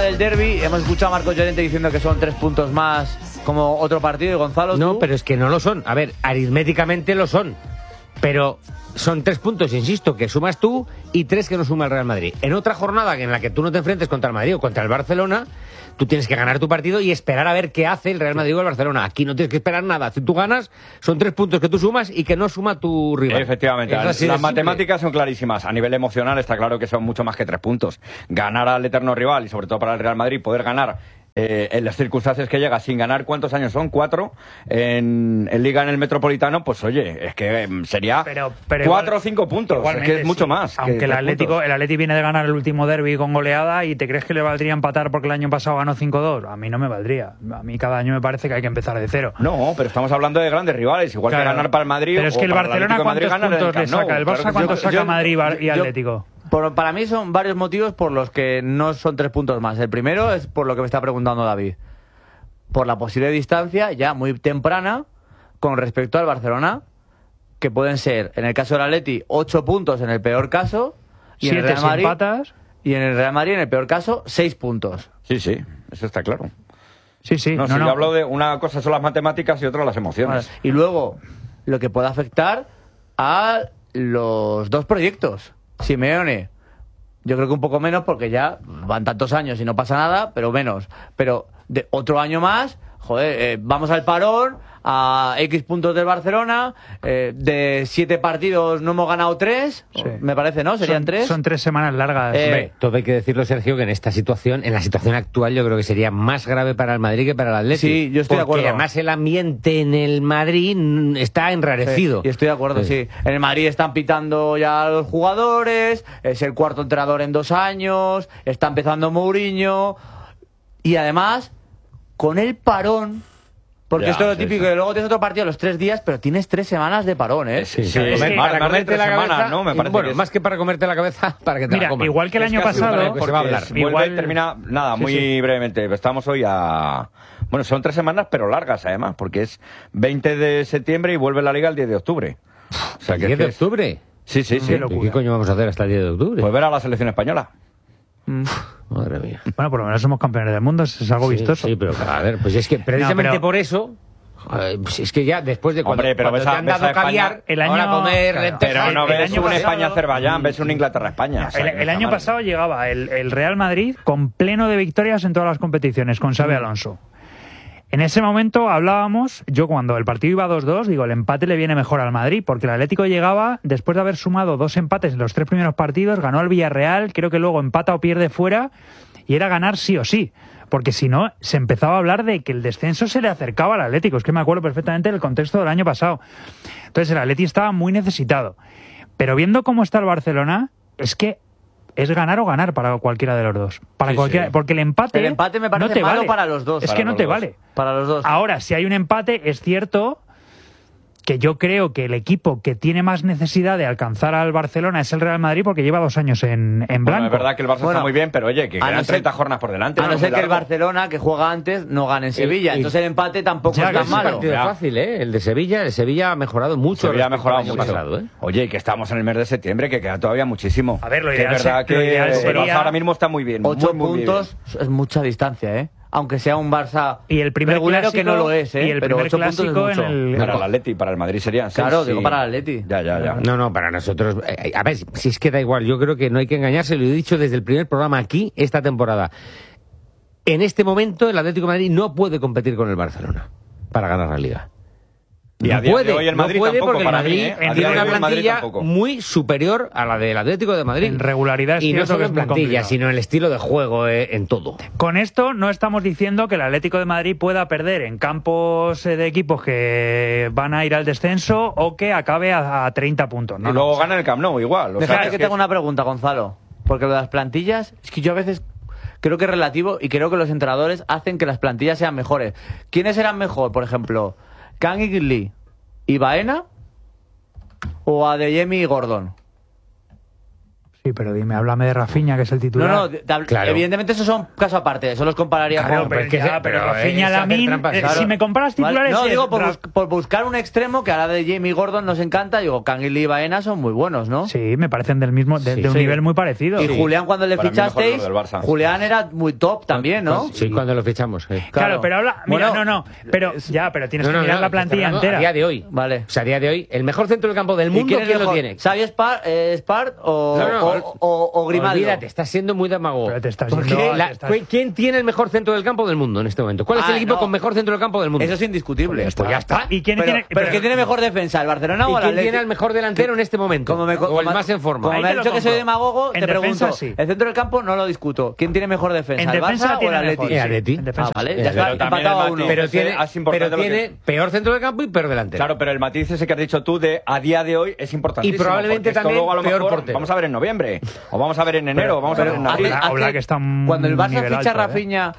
del derbi, hemos escuchado a Marcos Llorente diciendo que son 3 puntos más como otro partido, y Gonzalo, ¿tú? No, pero es que no lo son. A ver, aritméticamente lo son, pero son 3 puntos, insisto, que sumas tú y 3 que no suma el Real Madrid. En otra jornada en la que tú no te enfrentes contra el Madrid o contra el Barcelona, tú tienes que ganar tu partido y esperar a ver qué hace el Real Madrid o el Barcelona. Aquí no tienes que esperar nada. Si tú ganas, son 3 puntos que tú sumas y que no suma tu rival. Efectivamente, las matemáticas son clarísimas. A nivel emocional está claro que son mucho más que 3 puntos. Ganar al eterno rival, y sobre todo para el Real Madrid, poder ganar en las circunstancias que llega sin ganar, ¿cuántos años son? 4 en Liga en el Metropolitano, pues oye, es que sería 4 o 5 puntos, es que es mucho más. Aunque el Atleti viene de ganar el último derbi con goleada, ¿y te crees que le valdría empatar porque el año pasado ganó 5-2? A mí no me valdría. A mí cada año me parece que hay que empezar de cero. No, pero estamos hablando de grandes rivales, igual que ganar para el Madrid. Pero es que el Barcelona, ¿cuántos puntos le saca? ¿El Barça cuántos saca Madrid y Atlético? Para mí son varios motivos por los que no son 3 puntos más. El primero es por lo que me está preguntando David. Por la posible distancia ya muy temprana con respecto al Barcelona, que pueden ser, en el caso del Atleti, 8 puntos en el peor caso, y en el Real Madrid, y en el Real Madrid, en el peor caso, 6 puntos. Sí, eso está claro. Sí. Yo hablo de una cosa son las matemáticas y otra las emociones. Vale. Y luego, lo que puede afectar a los dos proyectos. Simeone, yo creo que un poco menos porque ya van tantos años y no pasa nada, pero menos. Pero de otro año más, vamos al parón, a X puntos del Barcelona, de 7 partidos no hemos ganado 3, sí. Me parece, ¿no? ¿Serían 3? Son 3 semanas largas. Todo hay que decirlo, Sergio, que en esta situación, en la situación actual, yo creo que sería más grave para el Madrid que para el Atlético. Sí, yo estoy de acuerdo. Porque además el ambiente en el Madrid está enrarecido. Sí, y estoy de acuerdo, sí. En el Madrid están pitando ya a los jugadores, es el cuarto entrenador en 2 años, está empezando Mourinho, y además, con el parón... Porque esto es lo típico, que luego tienes otro partido a los 3 días, pero tienes 3 semanas de parón, ¿eh? Sí. Es que para comerte la cabeza, ¿no? Me parece bueno, más que para comerte la cabeza, para que te la coman. Igual que el año pasado... Se va a hablar. Igual termina... Nada, muy brevemente. Estamos hoy a... Bueno, son 3 semanas, pero largas, además, porque es 20 de septiembre y vuelve la Liga el 10 de octubre. O sea, ¿el 10 de octubre? Sí. ¿Qué coño vamos a hacer hasta el 10 de octubre? Pues ver a la selección española. Madre mía. Bueno, por lo menos somos campeones del mundo, es algo vistoso. Sí, pero a ver, pues es que precisamente por eso... Pues es que ya después de cuando, pero cuando te han dado caviar, el año, ahora comer lentejas... Pero no ves un España-Azerbaiyán, ves un Inglaterra-España. El año pasado llegaba el Real Madrid con pleno de victorias en todas las competiciones, con Xabi Alonso. En ese momento hablábamos, yo cuando el partido iba 2-2, digo, el empate le viene mejor al Madrid, porque el Atlético llegaba, después de haber sumado 2 empates en los 3 primeros partidos, ganó al Villarreal, creo que luego empata o pierde fuera, y era ganar sí o sí. Porque si no, se empezaba a hablar de que el descenso se le acercaba al Atlético. Es que me acuerdo perfectamente del contexto del año pasado. Entonces el Atleti estaba muy necesitado. Pero viendo cómo está el Barcelona, es que es ganar o ganar para cualquiera de los dos. Para cualquiera, porque el empate me parece no te malo vale. para los dos. Es que no te vale. Para los dos. Ahora, si hay un empate, es cierto que yo creo que el equipo que tiene más necesidad de alcanzar al Barcelona es el Real Madrid, porque lleva 2 años en blanco. Bueno, es verdad que el Barça está muy bien, pero oye, que quedan 30 jornadas por delante. A no ser que el Barcelona, que juega antes, no gane en Sevilla. Entonces el empate tampoco es tan malo. Es un partido fácil, ¿eh? El de Sevilla, ha mejorado mucho. Sevilla ha mejorado mucho. Pasado, ¿eh? Oye, que estamos en el mes de septiembre, que queda todavía muchísimo. A ver, lo ideal, es verdad que el Barça ahora mismo está muy bien. 8 puntos es mucha distancia, ¿eh? Aunque sea un Barça y el primer regulero, que no lo es, ¿eh? Y el primer clásico en el... Para el Atleti, para el Madrid serían 6. Claro, digo para el Atleti. Ya. No, para nosotros... a ver, si es que da igual, yo creo que no hay que engañarse, lo he dicho desde el primer programa aquí, esta temporada. En este momento, el Atlético de Madrid no puede competir con el Barcelona para ganar la Liga. Y a día de hoy el Madrid tampoco, porque el Madrid tiene una plantilla tampoco. muy superior a la del Atlético de Madrid. En regularidad, y no solo en plantilla, complicado, sino en el estilo de juego, en todo. Con esto no estamos diciendo que el Atlético de Madrid pueda perder en campos de equipos que van a ir al descenso o que acabe a 30 puntos. Y luego gana el Camp Nou igual. Déjame que tenga una pregunta, Gonzalo. Porque lo de las plantillas, es que yo a veces creo que es relativo y creo que los entrenadores hacen que las plantillas sean mejores. ¿Quiénes eran mejor, por ejemplo? Kangin y Baena o Adeyemi y Gordon. Sí, pero dime, háblame de Rafinha, que es el titular. No, Claro. evidentemente esos son casos aparte, eso los compararía Claro, con... pero, es que ya, se- pero pero Rafinha, es hacer Lamine, trampas, si claro. me comparas titulares... No, es digo, Ra- por buscar un extremo, que ahora de Jamie Gordon nos encanta, digo, Kangin Lee y Baena son muy buenos, ¿no? Sí, me parecen del mismo, de un Sí. nivel muy parecido. Y Julián, cuando le Para mí mejor fichasteis, lo del Barça. Julián era muy top también, ¿no? Sí, cuando lo fichamos. Claro, pero habla... Mira, Bueno, pero tienes que mirar la plantilla A entera. día de hoy. Vale. O sea, a día de hoy, el mejor centro del campo del mundo, quién es ¿quién lo mejor? tiene? ¿Xavi Spart o Grimaldo? Olvídate, estás siendo muy demagogo. Pero te estás Porque yendo- la- te estás- ¿Quién tiene el mejor centro del campo del mundo en este momento? ¿Cuál es el equipo no. con mejor centro del campo del mundo? Eso es indiscutible. Pues ya está. ¿Y quién Pero, tiene...? pero ¿quién tiene mejor defensa, el Barcelona ¿Y o el quién Atleti? tiene el mejor delantero en este momento? Como o el más en forma. Como Ahí me te has lo dicho que soy compro. demagogo, En te defensa, pregunto. sí. El centro del campo no lo discuto. ¿Quién tiene mejor defensa, En el defensa Barça o tiene el Atleti? mejor, El Atleti. En defensa. Vale, Pero ya está, también empatado el a uno. matiz- Pero Ese tiene, es importante pero tiene lo peor centro del campo y peor delantero. Claro, pero el matiz ese que has dicho tú de a día de hoy es importantísimo. Y probablemente porque esto también luego a lo peor mejor portero. Vamos a ver en noviembre, o vamos a ver en enero, o vamos a ver en abril. Oblak está a un cuando el Barça nivel ficha a alto, Rafinha,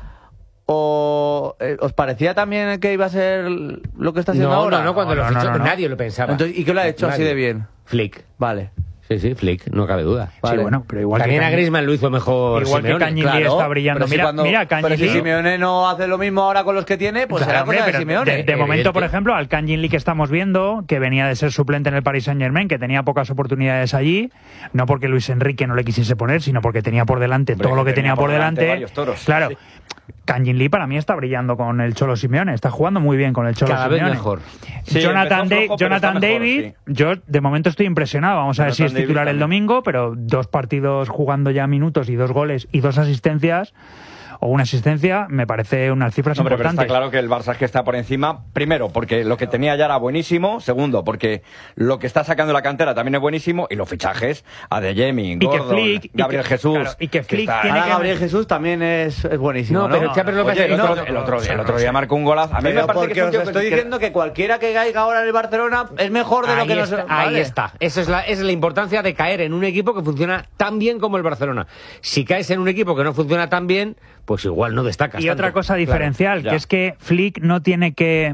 ¿os parecía también que iba a ser lo que está haciendo No, ahora? no, cuando No, lo no, fichó no, no. nadie lo pensaba. Entonces, ¿y qué lo ha hecho así Nadie. de bien? Flick. Vale. Sí, Flick, no cabe duda. Sí, Vale. bueno, pero igual También que a Griezmann lo hizo mejor Igual que Simeone. Kangin Lee está brillando. pero si Mira, cuando- mira, pero Kangin si Lee... Simeone no hace lo mismo ahora con los que tiene, pues Claro, será hombre, cosa de pero Simeone. de momento, por Evidente. ejemplo, al Kangin Lee que estamos viendo, que venía de ser suplente en el Paris Saint-Germain, que tenía pocas oportunidades allí, no porque Luis Enrique no le quisiese poner, sino porque tenía por delante Hombre, todo lo que tenía por delante. varios toros. Claro. Sí. Kangin Lee para mí está brillando con el Cholo Simeone, está jugando muy bien con el Cholo Cada vez Simeone. mejor. Sí, Jonathan, empezó flojo, pero está Jonathan mejor, David, sí. yo de momento estoy impresionado. Vamos a ver si es Jonathan titular David el también. domingo, pero 2 partidos jugando ya minutos y 2 goles y 2 asistencias, o una asistencia, me parece unas cifras Hombre, pero está importantes. claro que el Barça es que está por encima, primero, porque lo que tenía ya era buenísimo, segundo, porque lo que está sacando la cantera también es buenísimo, y los fichajes, a De Jemi, que Gordon, Flick- Gabriel Jesús... claro, y que Flick está- tiene Ahora que- Gabriel Jesús también es buenísimo, No, ¿no? pero Chapel López... Oye, el no, otro día marcó un golazo. A mí Pero me parece porque que es un os tío que- estoy diciendo que cualquiera que caiga ahora en el Barcelona es mejor de lo que Ahí nos... está, Vale. ahí está. Esa es la importancia de caer en un equipo que funciona tan bien como el Barcelona. Si caes en un equipo que no funciona tan bien, pues igual no destacas Y tanto. otra cosa diferencial, ya. que es que Flick no tiene que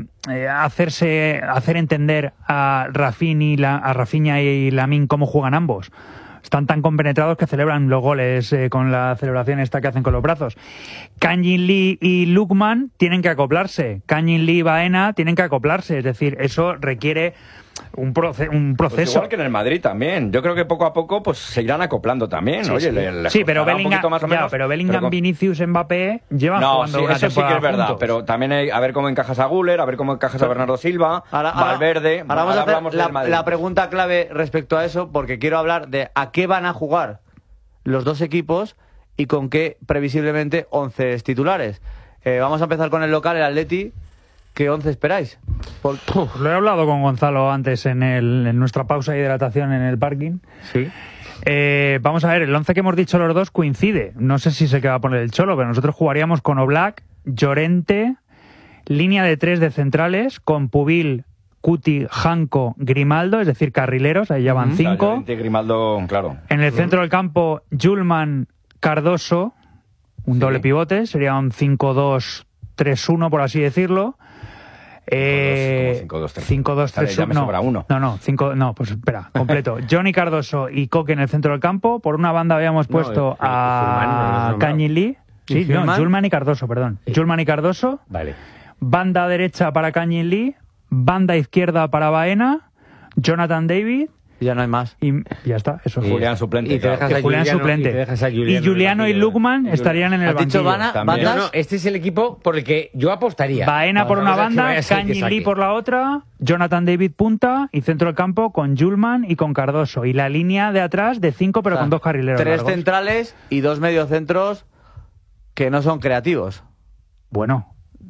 hacer entender a Rafinha y Lamine cómo juegan ambos. Están tan compenetrados que celebran los goles con la celebración esta que hacen con los brazos. Kangin Lee y Lookman tienen que acoplarse. Kangin Lee y Baena tienen que acoplarse. Es decir, eso requiere un Pues proceso. igual que en el Madrid también. Yo creo que poco a poco pues se irán acoplando también. Sí, Oye, sí. le Sí, pero costará un poquito más o menos, Bellingham, con- Vinicius, Mbappé llevan No, jugando sí, una eso sí que temporada es verdad, juntos. pero también hay, a ver cómo encajas a Guller, a ver cómo encajas a Bernardo Silva, Valverde. Ahora vamos a hablamos hacer del Madrid. la pregunta clave respecto a eso, porque quiero hablar de a qué van a jugar los dos equipos y con qué previsiblemente 11 titulares. Vamos a empezar con el local, el Atleti. ¿Qué 11 esperáis? Lo he hablado con Gonzalo antes en nuestra pausa de hidratación en el parking. Sí. Vamos a ver, el 11 que hemos dicho los dos coincide. No sé si se va a poner el Cholo, pero nosotros jugaríamos con Oblak, Llorente, línea de 3 de centrales, con Pubil, Cuti, Janko, Grimaldo, es decir, carrileros, ahí ya van Claro, 5. Llorente, Grimaldo, claro. En el centro del campo, Julman, Cardoso, un Sí. doble pivote, sería un 5-2-3-1, por así decirlo. 5-2-3-1. 5-2-3-1. Ya me sobra uno. No, pues espera, completo. Johnny Cardoso y Coque en el centro del campo. Por una banda habíamos puesto Fulman no lo a has nombrado. Kangin Lee. Sí, ¿Y no, Julman? Julman y Cardoso, perdón. Julman y Cardoso. Vale. Banda derecha para Kangin Lee. Banda izquierda para Baena. Jonathan David. Ya no hay más. Y ya está, eso es. Julián suplente, Y te claro. dejas Que a Julián Juliano, suplente. y te dejas a Y Juliano Juliano y en el banquillo. Lukman estarían en el ¿Has dicho banquillo. También. No, no, este es el equipo por el que yo apostaría. Baena por Vamos una a ver que banda, vaya a ser que Kangin Lee saque. por la otra, Jonathan David punta y centro del campo con Julman y con Cardoso. Y la línea de atrás de 5 pero O sea, con 2 carrileros 3 largos. centrales y 2 mediocentros que no son creativos. Bueno,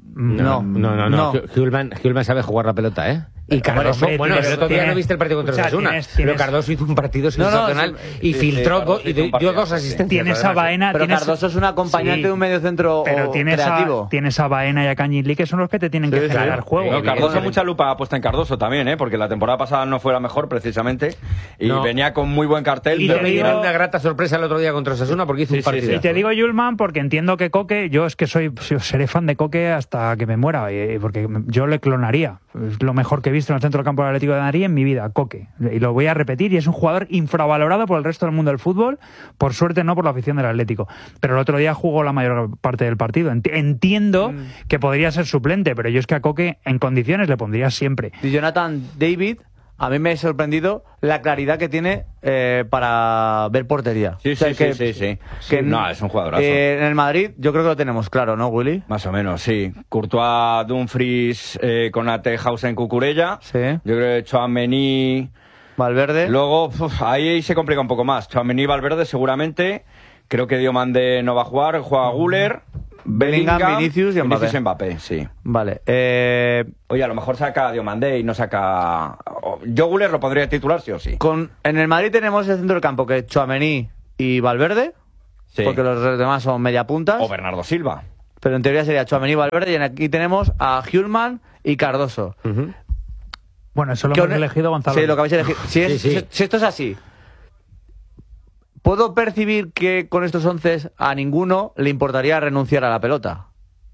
No. Hulman sabe jugar la pelota, ¿eh? Y Cardoso, hombre, bueno, el otro día no viste el partido contra o sea, Osasuna. tienes- Pero Cardoso hizo un partido sensacional y filtró Cardoso y hizo un dio partido, 2 sí. asistencias. Tienes a además, Baena, Pero tienes- Cardoso es un acompañante Sí, de un mediocentro pero creativo. tienes a Baena y a Kangin Lee que son los que te tienen que Sí, cerrar sí. el juego. No, Cardoso, evidentemente. mucha lupa ha puesto en Cardoso también, ¿eh? Porque la temporada pasada no fue la mejor, precisamente. Y No. venía con muy buen cartel. Y Yo te me digo- llevé una grata sorpresa el otro día contra Osasuna porque hizo un partido. Y te digo Julman porque entiendo que Coque, yo es que seré fan de Coque hasta que me muera, porque yo le clonaría. Es lo mejor que he visto en el centro del campo del Atlético de Madrid en mi vida, Coque. Y lo voy a repetir, y es un jugador infravalorado por el resto del mundo del fútbol, por suerte no por la afición del Atlético. Pero el otro día jugó la mayor parte del partido. Entiendo que podría ser suplente, pero yo es que a Coque en condiciones le pondría siempre. Y Jonathan David, a mí me ha sorprendido la claridad que tiene para ver portería. Sí, O sea, sí. No, es un jugadorazo. En el Madrid yo creo que lo tenemos claro, ¿no, Willy? Más o menos, sí. Courtois, Dumfries, Konate, Hausen, Cucurella. Sí. Yo creo que Tchouaméni... Valverde. Luego, ahí se complica un poco más. Tchouaméni, Valverde, seguramente. Creo que Diomande no va a jugar. Juega Güler, Bellingham, Vinicius y Mbappé. Mbappé, sí. Vale. Oye, a lo mejor saca a Diomande y no saca... Yo Güler lo pondría titular, sí o sí. En el Madrid tenemos el centro del campo, que es Tchouaméni y Valverde, Sí. porque los demás son media puntas. O Bernardo Silva. Pero en teoría sería Tchouaméni y Valverde, y aquí tenemos a Hjulman y Cardoso. Bueno, eso lo Que hemos one- elegido Gonzalo. Sí, lo que habéis elegido. Sí. Si esto es así, ¿puedo percibir que con estos 11 a ninguno le importaría renunciar a la pelota?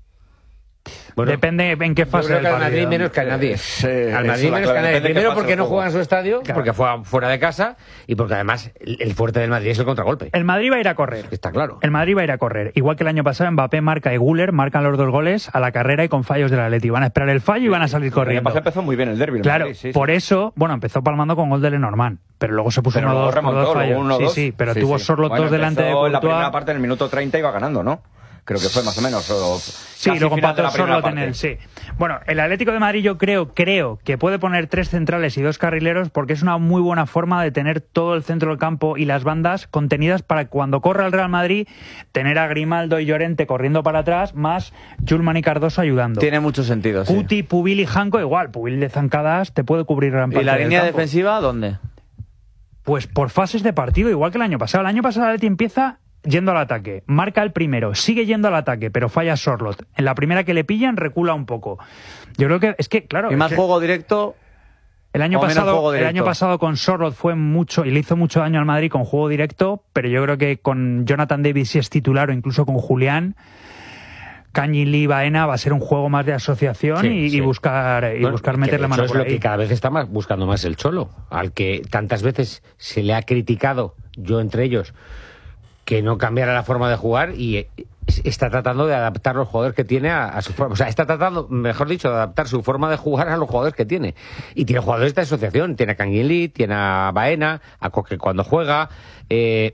Bueno, Depende en qué yo fase creo del que al partido. Madrid menos que a nadie. Al Madrid eso, menos que a nadie. depende de qué Primero fase porque del no juego. juega en su estadio, Claro. porque juega fuera de casa, y porque además el fuerte del Madrid es el contragolpe. El Madrid va a ir a correr. Está claro. El Madrid va a ir a correr. Igual que el año pasado, Mbappé marca y Güler marcan los 2 goles a la carrera y con fallos del Atleti. Van a esperar el fallo y van a salir El año corriendo. pasado empezó muy bien el derbi. Claro, por eso, bueno, empezó palmando con gol de Lenormand, pero luego se puso Pero 1-2 luego por remontó, 2 fallos. luego 1-2. Sí, pero tuvo Sorloth Bueno, 2 delante de empezó en la Courtois. primera parte, en el minuto 30 iba ganando, ¿no? Creo que fue más o menos. Sí, casi luego final de empató la primera Sorloth en parte. el sí. Bueno, el Atlético de Madrid yo creo que puede poner 3 centrales y 2 carrileros porque es una muy buena forma de tener todo el centro del campo y las bandas contenidas para cuando corra el Real Madrid tener a Grimaldo y Llorente corriendo para atrás, más Hjulman y Cardoso ayudando. Tiene mucho sentido, sí. Cuti, Pubil y Janko igual. Pubil de zancadas te puede cubrir gran parte ¿Y la del línea campo. defensiva dónde? Pues por fases de partido, igual que el año pasado. El año pasado el Atleti empieza yendo al ataque, marca el primero, sigue yendo al ataque, pero falla Sorloth. En la primera que le pillan, recula un poco. Yo creo que es que, claro, ¿Y más es que juego directo? el año o menos pasado, juego el directo? año pasado con Sorloth fue mucho y le hizo mucho daño al Madrid con juego directo, pero yo creo que con Jonathan David, si es titular, o incluso con Julián, Cañili, Baena, va a ser un juego más de asociación Sí, y sí. buscar Bueno, meterle que de mano hecho por es lo ahí. que cada vez está más buscando más el Cholo, al que tantas veces se le ha criticado, yo entre ellos, que no cambiara la forma de jugar, y está tratando de adaptar los jugadores que tiene a su forma. O sea, está tratando, mejor dicho, de adaptar su forma de jugar a los jugadores que tiene. Y tiene jugadores de asociación. Tiene a Canguilí, tiene a Baena, a Coque cuando juega. Y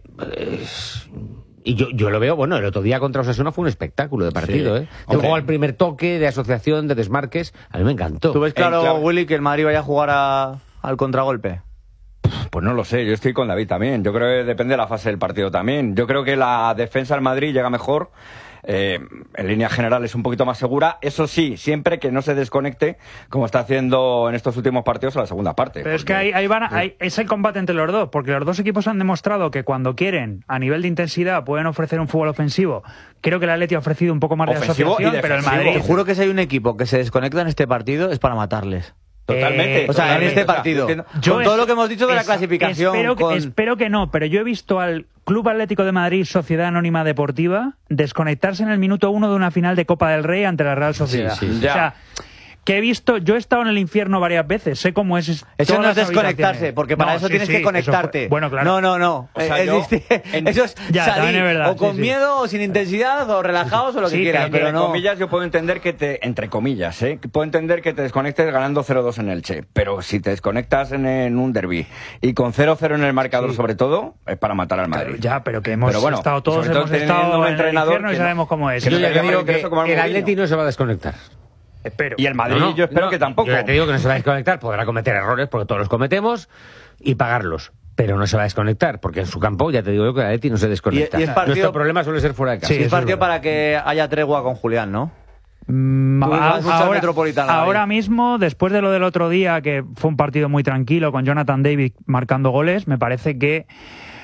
yo lo veo, bueno, el otro día contra Osasuna fue un espectáculo de partido, Sí. ¿eh? Hombre. Jugó al primer toque de asociación, de desmarques. A mí me encantó. ¿Tú ves claro, claro. Willy, que el Madrid vaya a jugar al contragolpe? Pues no lo sé, yo estoy con David también. Yo creo que depende de la fase del partido también. Yo creo que la defensa del Madrid llega mejor. En línea general es un poquito más segura. Eso sí, siempre que no se desconecte, como está haciendo en estos últimos partidos a la segunda parte. Pero es que porque- es el combate entre los dos, porque los dos equipos han demostrado que cuando quieren, a nivel de intensidad, pueden ofrecer un fútbol ofensivo. Creo que el Atleti ha ofrecido un poco más de Ofensivo asociación, y pero el defensivo. Madrid... Te juro que si hay un equipo que se desconecta en este partido es para matarles. Totalmente. O sea, en totalmente. este O sea, partido. entiendo- Con todo lo que hemos dicho de la clasificación, Espero que no, pero yo he visto al Club Atlético de Madrid, Sociedad Anónima Deportiva, desconectarse en el minuto 1 de una final de Copa del Rey ante la Real Sociedad. Sí, sí, ya. O sea, que he visto, yo he estado en el infierno varias veces, sé cómo es. Eso todas no es las desconectarse, habitaciones. porque para No, eso sí, tienes sí, que eso conectarte. fue- bueno, claro. No. O sea, yo- Eso es Ya, también salir es verdad, o con sí, sí. miedo, o sin intensidad, o relajados, o lo que Sí, quieras, pero entre no. comillas, yo puedo entender entre comillas, que puedo entender que te desconectes ganando 0-2 en el Che, pero si te desconectas en un derbi y con 0-0 en el marcador, sobre todo, es para matar al Madrid. Ya, pero que hemos Pero bueno, estado todos, sobre todo hemos teniendo estado un en el entrenador infierno y que no- sabemos cómo es. que Yo no ya te tenía digo que ingreso como el el Mourinho. Atleti no se va a desconectar. Espero. Y el Madrid, yo espero que tampoco. Yo ya te digo que no se va a desconectar, podrá cometer errores, porque todos los cometemos, y pagarlos. Pero no se va a desconectar, porque en su campo, ya te digo yo que el Atleti no se desconecta. Y es partido- Nuestro problema suele ser fuera de casa. Sí, es eso partido es verdad. para que haya tregua con Julián, ¿no? Tú vas mucho al Metropolitano, ahora David. mismo, después de lo del otro día, que fue un partido muy tranquilo con Jonathan David marcando goles, me parece que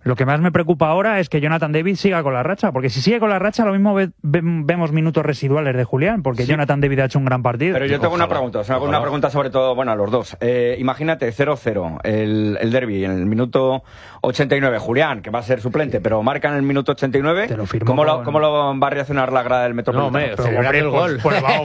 Lo que más me preocupa ahora es que Jonathan David siga con la racha, porque si sigue con la racha, lo mismo vemos minutos residuales de Julián, porque Jonathan David ha hecho un gran partido. Pero yo tengo una pregunta, una pregunta sobre todo, bueno, a los dos. Imagínate 0-0, el derbi en el minuto 89. Julián, que va a ser suplente, pero marca en el minuto 89. Te lo firmo ¿Cómo con- lo va a reaccionar la grada del Metropolitano? No, hombre, Pero, celebrar el gol. pues va,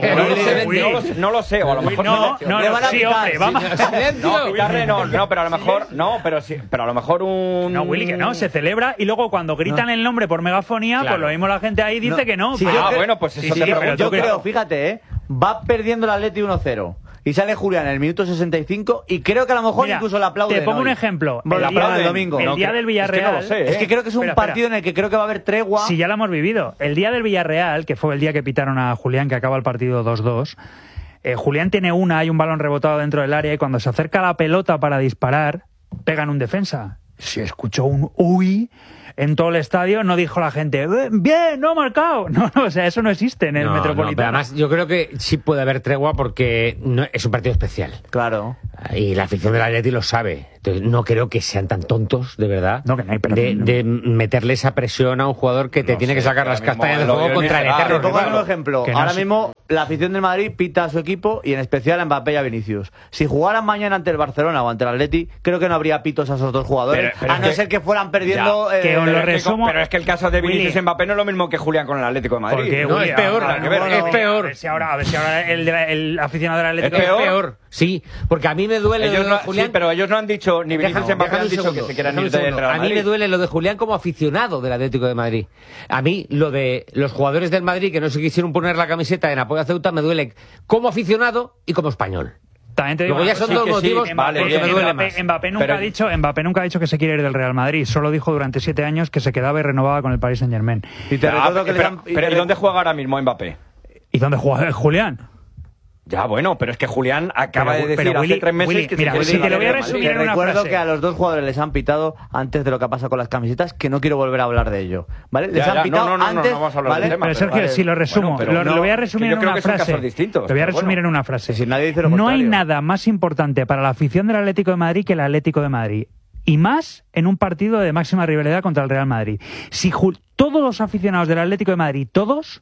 No lo sé, o a lo mejor no, Le van a sí, pitar, hombre, sí. vamos. no, pitarle no, pero a lo mejor pero a lo mejor un No, Willy, que no, se celebra y luego cuando gritan el nombre por megafonía, Claro. pues lo mismo la gente ahí dice que no. Sí, pero- yo creo- bueno, pues eso te pero pregunto. Yo tú creo, fíjate, va perdiendo el Atleti 1-0 y sale Julián en el minuto 65 y creo que a lo mejor Mira, incluso le aplauden. te pongo un hoy. ejemplo. Bueno, le El día- aplauden el domingo. el No, día del Villarreal. es que no lo sé, Es que creo que es un Espera, partido en el que creo que va a haber tregua. Sí, ya lo hemos vivido. El día del Villarreal, que fue el día que pitaron a Julián, que acaba el partido 2-2, Julián tiene hay un balón rebotado dentro del área y cuando se acerca la pelota para disparar, pegan un defensa. Se escuchó un uy en todo el estadio, no dijo la gente, bien, no ha marcado. No, o sea, eso no existe en el No, Metropolitano. no, pero además yo creo que sí puede haber tregua porque es un partido especial. Claro. Y la afición del Atleti lo sabe. Entonces, no creo que sean tan tontos, de verdad, No, que no hay perdón. de meterle esa presión a un jugador que te No tiene que sé, sacar ahora las mismo castañas del lo fuego veo contra el miserable. eterno Te pongo rival. un ejemplo. Que no Ahora sé. mismo la afición del Madrid pita a su equipo y en especial a Mbappé y a Vinicius. Si jugaran mañana ante el Barcelona o ante el Atleti, creo que no habría pitos a esos dos jugadores, Pero a es no que- ser que fueran perdiendo. Ya, que os lo Pero es que resumo. pero es que el caso de Vinicius Willy. Mbappé no es lo mismo que Julián con el Atlético de Madrid. ¿Por qué, No, Willy? es peor, Ah, nada que ver, bueno, es peor. A ver si ahora el aficionado del Atlético Es Es peor. peor, sí, porque a mí me duele Ellos lo no, de Julián. sí, pero ellos no han dicho, ni Vinicius Déjame- y Mbappé déjame han un dicho segundo, que se quieran déjame ir un del segundo. Real A mí Madrid. me duele lo de Julián como aficionado del Atlético de Madrid. A mí lo de los jugadores del Madrid que no se quisieron poner la camiseta en apoyo a Ceuta me duele como aficionado y como español. También te digo Luego ya una son cosa, dos que sí, motivos vale, porque me bien. duele Mbappé, más. Mbappé nunca Pero- Mbappé nunca ha dicho que se quiere ir del Real Madrid, solo dijo durante 7 años que se quedaba y renovaba con el Paris Saint-Germain. Y te recuerdo que ¿Y dónde juega ahora mismo Mbappé? ¿Y dónde juega Julián? Ya, bueno, pero es que Julián acaba Pero- de decir pero hace Willy- 3 meses Willy, que mira, se quiere si ir te al lo voy a Real Madrid. resumir en una recuerdo frase. que a los dos jugadores les han pitado antes de lo que ha pasado con las camisetas, que no quiero volver a hablar de ello. ¿Vale? Les Ya, han ya, pitado no, antes. vamos a hablar ¿vale? del tema, Pero pero Sergio, vale. si lo resumo, Bueno, pero lo voy a resumir que yo en creo una que son frase. casos distintos, Lo voy a pero resumir bueno. en una frase. Si nadie dice lo No hay contrario. nada más importante para la afición del Atlético de Madrid que el Atlético de Madrid. Y más en un partido de máxima rivalidad contra el Real Madrid. Si todos los aficionados del Atlético de Madrid, todos,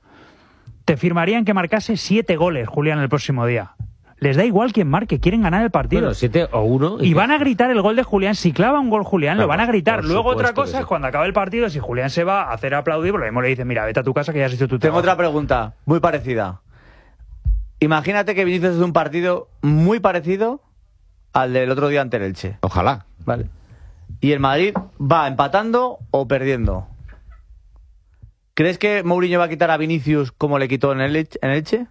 te firmarían que marcase 7 goles, Julián, el próximo día. Les da igual quién marque, quieren ganar el partido. Bueno, 7 o 1. Y van a gritar el gol de Julián. Si clava un gol Julián, lo Claro, van a gritar. por Luego otra supuesto que cosa sí. es cuando acabe el partido, si Julián se va a hacer aplaudir, lo mismo le dicen, mira, vete a tu casa que ya has hecho tu Tengo trabajo. otra pregunta, muy parecida. Imagínate que Vinicius es un partido muy parecido al del otro día ante el Elche. Ojalá. ¿Vale? Y el Madrid va empatando o perdiendo. ¿Crees que Mourinho va a quitar a Vinicius como le quitó en el Elche?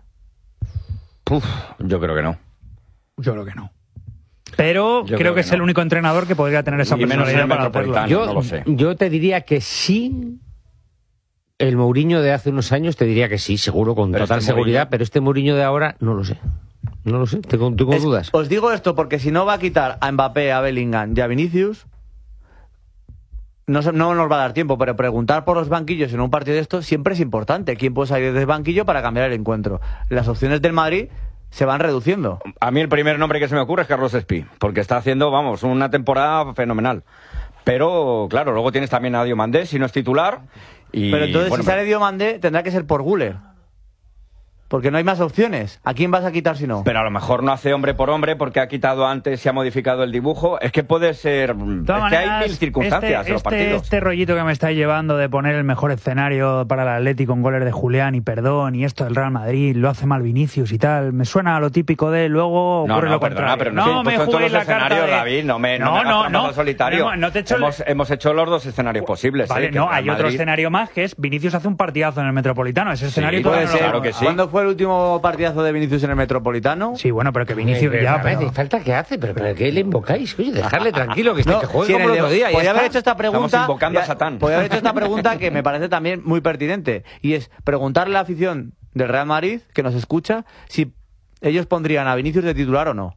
Yo creo que no. Yo creo que no. Pero Yo creo que es no. el único entrenador que podría tener esa Y menos en personalidad el para hacerlo. Metropolitano. No lo sé. Yo te diría que sí. El Mourinho de hace unos años te diría que sí, seguro, con Pero total este seguridad, Mourinho- pero este Mourinho de ahora no lo sé. No lo sé, tengo dudas. Os digo esto porque si no va a quitar a Mbappé, a Bellingham y a Vinicius, no nos va a dar tiempo, pero preguntar por los banquillos en un partido de estos siempre es importante. ¿Quién puede salir del banquillo para cambiar el encuentro? Las opciones del Madrid se van reduciendo. A mí el primer nombre que se me ocurre es Carlos Espí, porque está haciendo, vamos, una temporada fenomenal. Pero, claro, luego tienes también a Diomandé, si no es titular. Y, Pero entonces bueno, si sale Diomandé tendrá que ser por Güler. Porque no hay más opciones. ¿A quién vas a quitar si no? Pero a lo mejor no hace hombre por hombre porque ha quitado antes y ha modificado el dibujo. Es que puede ser... De Es todas que hay maneras, mil circunstancias en los partidos. Este rollito que me estáis llevando de poner el mejor escenario para el Atlético con goles de Julián y perdón y esto del Real Madrid, lo hace mal Vinicius y tal, me suena a lo típico de luego ocurre lo perdona, contrario. pero no, me he puesto juguéis todos los la carta escenarios, de... David, no me hagas trampas al solitario. No te he hecho hemos hecho los dos escenarios posibles. Vale, que no, el Real hay otro Madrid- escenario más que es Vinicius hace un partidazo en el Metropolitano. Ese escenario todavía Puede no lo ser. claro que sí. ¿Cuándo fue el último partidazo de Vinicius en el Metropolitano? Sí, bueno, pero que Vinicius ya... pero- falta que hace, pero ¿qué le invocáis? Oye, dejarle tranquilo, que, No, que juegue si en como el el otro día. ya podía haber está. hecho esta pregunta. Estamos invocando a Satán. Podía haber hecho esta pregunta que me parece también muy pertinente. Y es preguntarle a la afición del Real Madrid, que nos escucha, si ellos pondrían a Vinicius de titular o no.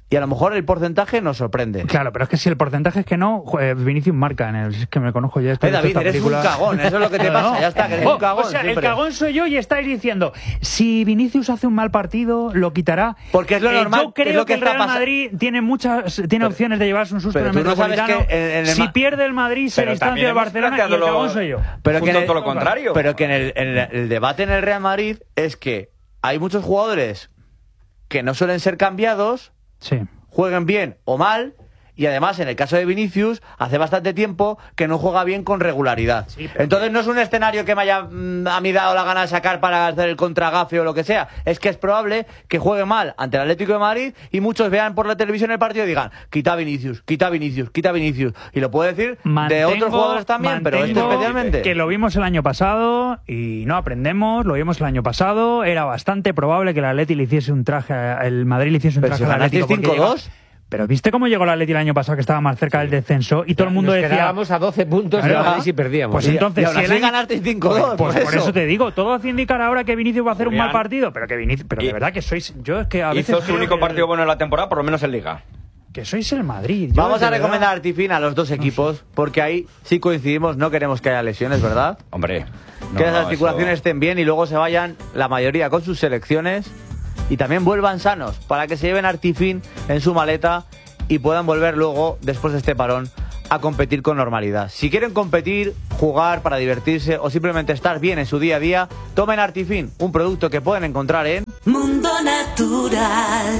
y a lo mejor el porcentaje nos sorprende. Claro, pero es que si el porcentaje es que no, Vinicius marca en el... Es que me conozco ya. David, eres un cagón, eso es lo que te pasa, ya está, que eres un cagón. O sea, siempre. el cagón soy yo y estáis diciendo, si Vinicius hace un mal partido, lo quitará. Porque es lo normal, Yo creo es lo que el Real está Madrid tiene opciones de llevarse un susto en el pero tú no sabes Metropolitano. que en el si pierde el Madrid, se Pero distancia también del hemos Barcelona y el planteado cagón soy yo. Pero que Justo en todo lo contrario. Pero que en el debate en el Real Madrid es que hay muchos jugadores que no suelen ser cambiados, Sí. jueguen bien o mal, y además en el caso de Vinicius hace bastante tiempo que no juega bien con regularidad. Sí, pero Entonces no es un escenario que me haya a mí dado la gana de sacar para hacer el contragafe o lo que sea, es que es probable que juegue mal ante el Atlético de Madrid y muchos vean por la televisión el partido y digan, quita Vinicius, quita Vinicius, quita Vinicius, y lo puedo decir de otros jugadores también, pero este especialmente. Que lo vimos el año pasado y no aprendemos, lo vimos el año pasado, era bastante probable que el Atleti le hiciese un traje, el Madrid le hiciese un Pero traje si al Atlético. ganasteis 5-2. Pero ¿viste cómo llegó el Atleti el año pasado, que estaba más cerca del descenso? Y todo el mundo Nos decía... quedábamos a 12 puntos de Claro. Madrid si perdíamos. Pues ¿eh? entonces, Y aún si así el año- ganasteis 5-2. Pues por eso te digo, todo hace indicar ahora que Vinicius va a hacer un Julián. mal partido, pero que Vinicius, pero de Y- verdad que sois... Yo es que a veces Hizo su creo único que- partido bueno en la temporada, por lo menos en Liga. Que sois el Madrid. Yo, Vamos de a verdad- recomendar Artifin a los dos equipos, porque ahí sí coincidimos, no queremos que haya lesiones, ¿verdad? Hombre. Que las no, articulaciones eso- estén bien y luego se vayan la mayoría con sus selecciones y también vuelvan sanos, para que se lleven Artifin en su maleta y puedan volver luego, después de este parón, a competir con normalidad. Si quieren competir, jugar para divertirse o simplemente estar bien en su día a día, tomen Artifin, un producto que pueden encontrar en... Mundo Natural.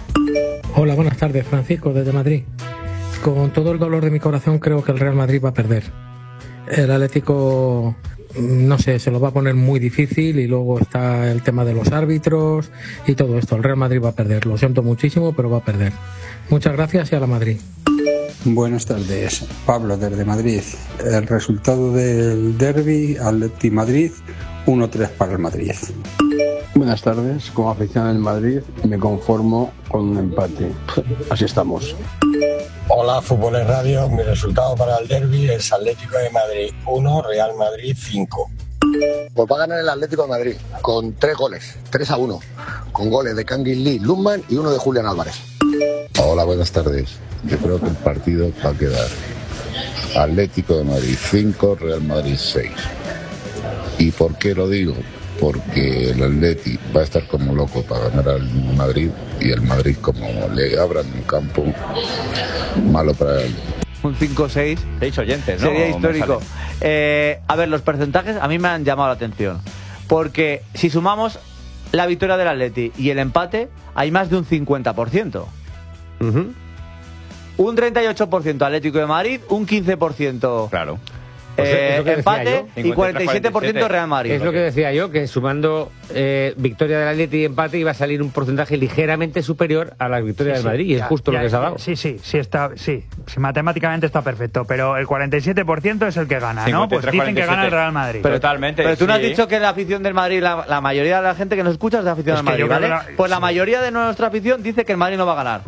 Hola, buenas tardes, Francisco, desde Madrid. Con todo el dolor de mi corazón creo que el Real Madrid va a perder. El Atlético, no sé, se lo va a poner muy difícil y luego está el tema de los árbitros y todo esto. El Real Madrid va a perder, lo siento muchísimo, pero va a perder. Muchas gracias y a la Madrid. Buenas tardes, Pablo desde Madrid. El resultado del derbi Atleti Madrid, 1-3 para el Madrid. Buenas tardes, como aficionado del Madrid me conformo con un empate. Así estamos. Hola, Fútbol Radio. Mi resultado para el derbi es Atlético de Madrid 1, Real Madrid 5. Pues va a ganar el Atlético de Madrid con 3 goles, 3-1, con goles de Kangin Lee, Lundman y uno de Julián Álvarez. Hola, buenas tardes. Yo creo que el partido va a quedar Atlético de Madrid 5, Real Madrid 6. ¿Y por qué lo digo? Porque el Atleti va a estar como loco para ganar al Madrid y el Madrid, como le abran un campo, malo para él. Un 5-6 6 oyentes, ¿no? sería Me histórico. sale. A ver, los porcentajes a mí me han llamado la atención. Porque si sumamos la victoria del Atleti y el empate, hay más de un 50%. Ujú. Un 38% Atlético de Madrid, un 15% Claro. Pues es lo que decía empate yo. y 47% Real Madrid. Es lo que decía yo, que sumando victoria del Atleti y empate iba a salir un porcentaje ligeramente superior a la victoria del Madrid, y es justo lo que se ha dado. Sí, matemáticamente está perfecto, pero el 47% es el que gana, ¿no? Pues 53, dicen que gana el 47. Real Madrid. Pero totalmente. Pero tú no has sí. dicho que la afición del Madrid, la mayoría de la gente que nos escucha es de afición Es del que Madrid, yo creo ¿vale? que Pues la mayoría de nuestra afición dice que el Madrid no va a ganar.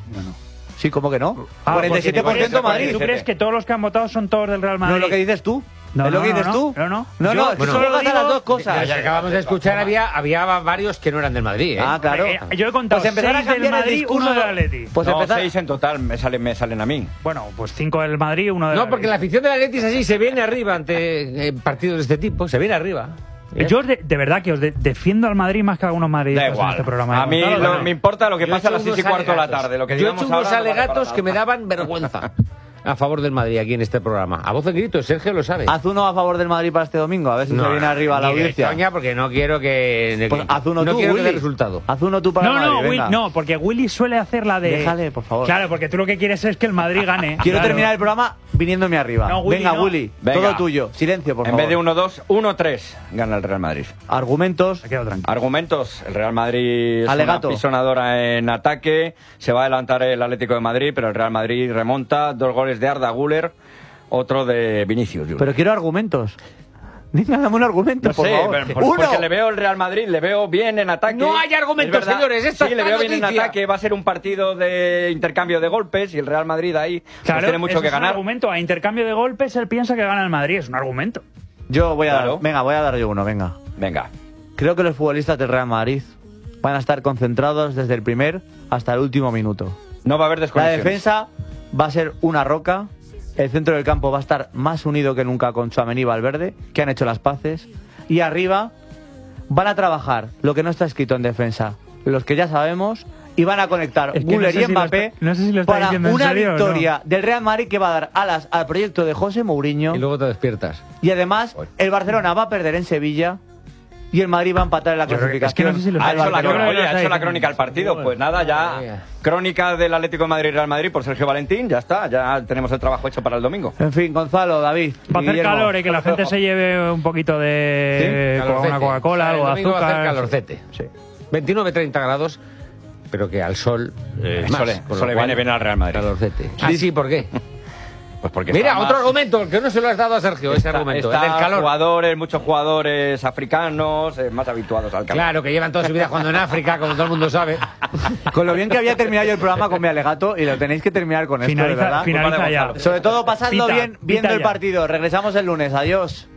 Sí, ¿cómo que no? 47% Madrid. ¿Tú crees que todos los que han votado son todos del Real Madrid? No es lo que dices tú. No, es lo que no, dices no, tú. no, no. No, Yo- es que bueno, solo yo vas a las dos cosas. Los que acabamos de escuchar había varios que no eran del Madrid, ¿eh? Ah, claro. Yo he contado Pues empezar a 6 del cambiar el Madrid, discurso 1 del de- Atleti. Pues No, empezar... 6 en total me salen a mí. Bueno, pues 5 del Madrid, 1 del No, porque la Atleti. afición del Atleti es así, se viene arriba ante partidos de este tipo, se viene arriba. Yo de verdad que os defiendo al Madrid más que a algunos Da madridistas en igual. este programa. A mí Claro, me importa lo que Yo he pasa a hecho las 6 y unos cuarto de la alegatos. tarde. Lo que Yo he digamos hecho unos ahora no vale para alegatos nada. que me daban vergüenza a favor del Madrid aquí en este programa. A voz en grito, Sergio lo sabe. Haz uno a favor del Madrid para este domingo, a ver si se viene arriba la ni de audiencia. coña, porque no quiero que... Pues haz uno no tú, quiero que dé Willy. resultado. Haz uno tú para No, el Madrid, venga. no, porque Willy suele hacer la de... Déjale, por favor. Claro, porque tú lo que quieres es que el Madrid gane. Quiero Claro. terminar el programa viniéndome arriba. No, Willy, venga, no. Willy, Venga. todo tuyo. Silencio, por En favor. vez de 1-2, 1-3 gana el Real Madrid. Argumentos. Me quedo tranquilo. Argumentos, el Real Madrid es Alegato. una pisonadora en ataque, se va a adelantar el Atlético de Madrid, pero el Real Madrid remonta, 2 goles de Arda Güler, otro de Vinicius Junior. Pero quiero argumentos. Dime, dame un argumento, No por sé, favor. pero porque le veo el Real Madrid, le veo bien en ataque. No hay argumentos, Es verdad. señores, esta Sí, le es la veo bien en noticia. ataque, va a ser un partido de intercambio de golpes y el Real Madrid ahí pues Claro, tiene mucho eso que es un ganar. argumento. A intercambio de golpes, él piensa que gana el Madrid. Es un argumento. Yo voy a Claro. dar. Venga, voy a dar yo uno, venga. Venga, Creo que los futbolistas del Real Madrid van a estar concentrados desde el primer hasta el último minuto. No va a haber La desconexiones. defensa va a ser una roca. El centro del campo va a estar más unido que nunca con Tchouaméni y Valverde, que han hecho las paces. Y arriba van a trabajar lo que no está escrito en defensa, los que ya sabemos, y van a conectar Es que Güler no sé y si Mbappé no sé si lo está para diciendo en una serio o no. victoria del Real Madrid que va a dar alas al proyecto de José Mourinho. Y luego te despiertas. Y además, el Barcelona va a perder en Sevilla y el Madrid va a empatar en la Yo creo que- clasificación. es que no sé si lo Ha está hecho la, Yo creo que lo está ha hecho la diciendo. crónica al partido. Pues nada, ya. Crónica del Atlético de Madrid-Real Madrid por Sergio Valentín. Ya está, ya tenemos el trabajo hecho para el domingo. En fin, Gonzalo, David. Va a hacer Guillermo. calor y que la gente se lleve un poquito de una Coca-Cola, algo de El domingo va a hacer azúcar. calorcete. 29-30 grados, pero que al sol más. Sole con lo cual, viene bien al Real Madrid. Calorcete. Ah, sí, ¿por qué? Pues porque Mira, está otro más- argumento, que no se lo has dado a Sergio, ese argumento, el del calor. Muchos jugadores africanos más habituados al calor. Claro, que llevan toda su vida jugando en África, como todo el mundo sabe. Con lo bien que había terminado yo el programa con mi alegato y lo tenéis que terminar con esto, de verdad. Finaliza ya. Sobre todo pasadlo Pita, bien viendo pita el ya. partido. Regresamos el lunes. Adiós.